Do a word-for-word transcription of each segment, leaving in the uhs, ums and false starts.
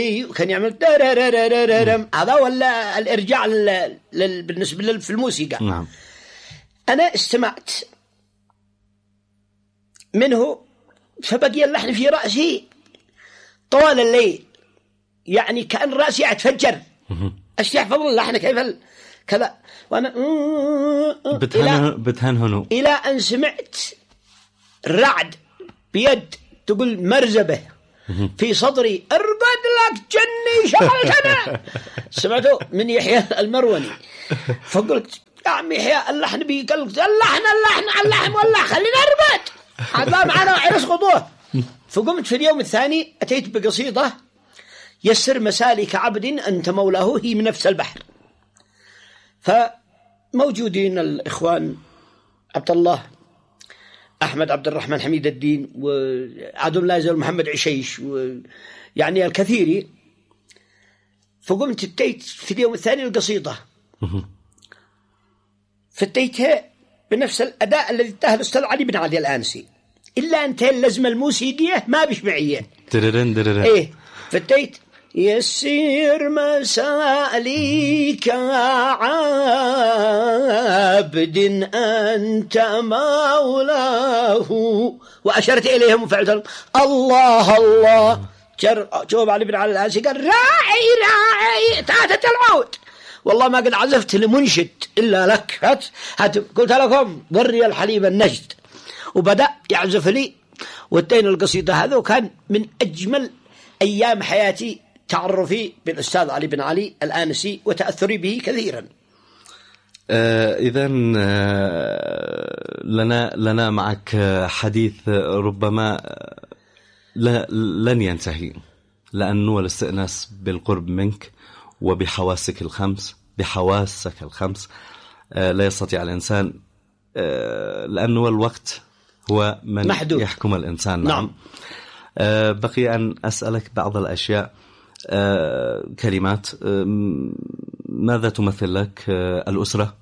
كان يعمل هذا ولا الإرجاع لل... بالنسبة لل... في الموسيقى. نعم. أنا استمعت منه فبقي اللحن في رأسي طوال الليل، يعني كأن رأسي يتفجر. أشتي أحفظ اللحن كيف ال... كذا وأنا بتهن... إلى... بتهنهنو إلى أن سمعت الرعد بيد تقول مرزبة في صدري، ارقد لك جني شغلتنا. سمعته من يحيى المروني، فقلت يا عم يحيى اللحن بي، قال اللحن اللحن اللحن والله خلينا نرقد هذا معنا عرس غضوه. فقمت في اليوم الثاني أتيت بقصيدة يسر مسالك عبد أنت مولاه هي من نفس البحر. فموجودين الإخوان عبد الله أحمد عبد الرحمن حميد الدين وعدم لازل محمد عشيش ويعني الكثير. فقمت اتيت في اليوم الثاني القصيدة فتيتها بنفس الأداء الذي انتهى الأستاذ علي بن علي الآنسي، إلا انتهى اللزمة الموسيقية ما بشمعية. دررن دررن. إيه فتيت يسير مساليك عبد أنت مولاه، وأشرت إليهم فعلت الله الله. جواب علي بن علي الآنسي قال راعي راعي تاتت العود، والله ما قد عزفت لمنشد إلا لك. هات هات قلت لكم ضري الحليب النجد، وبدأ يعزف لي واتين القصيدة هذا. وكان من أجمل أيام حياتي تعرفي بالأستاذ علي بن علي الآنسي وتأثري به كثيرا. آه إذن آه لنا لنا معك حديث ربما لا لن ينتهي، لأنه الاستئناس بالقرب منك وبحواسك الخمس بحواسك الخمس آه لا يستطيع الإنسان، آه لأنه الوقت هو من محدود. يحكم الإنسان. نعم, نعم. آه بقي أن أسألك بعض الأشياء. آه كلمات آه ماذا تمثل لك آه الأسرة؟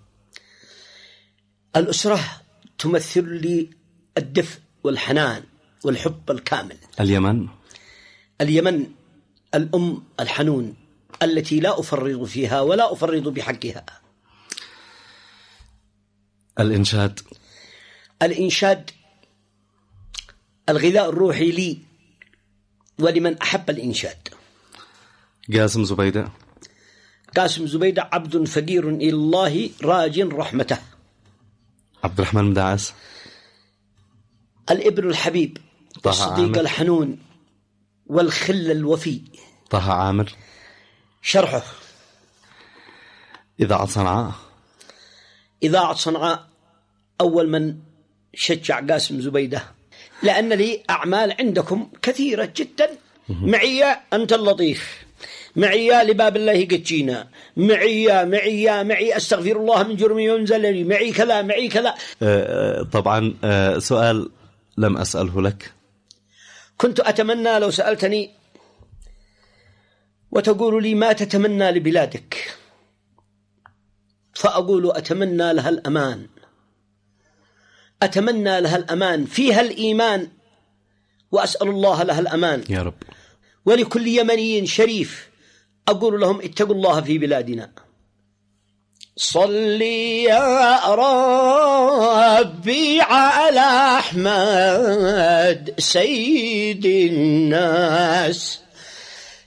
الأسرة تمثل لي الدفء والحنان والحب الكامل. اليمن؟ اليمن الأم الحنون التي لا أفرط فيها ولا أفرط بحقها. الإنشاد؟ الإنشاد الغذاء الروحي لي ولمن أحب الإنشاد. قاسم زبيدة؟ قاسم زبيدة عبد فقير إلى الله راج رحمته. عبد الرحمن مدعس؟ الابن الحبيب والصديق الحنون والخل الوفي. طه عامر؟ شرحه. إذاعة صنعاء؟ إذاعة صنعاء أول من شجع قاسم زبيدة، لأن لي أعمال عندكم كثيرة جدا. معي أنت اللطيف، معي لباب الله قد جينا، معي معي معي أستغفر الله من جرمي ينزل، معي كذا معي كذا. أه طبعا أه سؤال لم أسأله لك، كنت أتمنى لو سألتني وتقول لي ما تتمنى لبلادك، فأقول أتمنى لها الأمان، أتمنى لها الأمان فيها الإيمان، وأسأل الله لها الأمان يا رب. ولكل يمني شريف أقول لهم اتقوا الله في بلادنا. صلي يا ربي على أحمد سيد الناس